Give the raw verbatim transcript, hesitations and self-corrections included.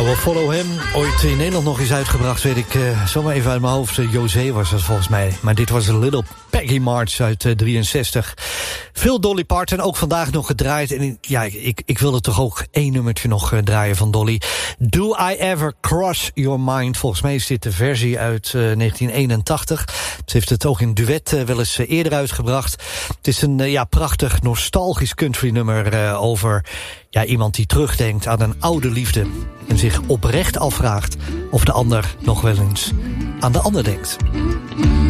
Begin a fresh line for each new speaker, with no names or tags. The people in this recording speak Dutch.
Nou, we Follow Him, ooit in Nederland nog eens uitgebracht, weet ik uh, zomaar even uit mijn hoofd. Uh, José was dat volgens mij. Maar dit was een Little Peggy March uit uh, drieënzestig. Veel Dolly Parton, ook vandaag nog gedraaid. En ja, ik, ik wilde toch ook één nummertje nog uh, draaien van Dolly. Do I Ever Cross Your Mind? Volgens mij is dit de versie uit uh, negentien eenentachtig. Ze heeft het ook in duet uh, wel eens uh, eerder uitgebracht. Het is een uh, ja, prachtig nostalgisch country nummer uh, over ja, iemand die terugdenkt aan een oude liefde en zich oprecht afvraagt of de ander nog wel eens aan de ander denkt.